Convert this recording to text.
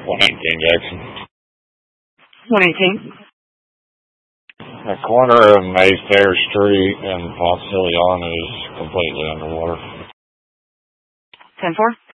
118 Jackson. 118. The corner of Mayfair Street and Ponce de Leon is completely underwater. 10-4.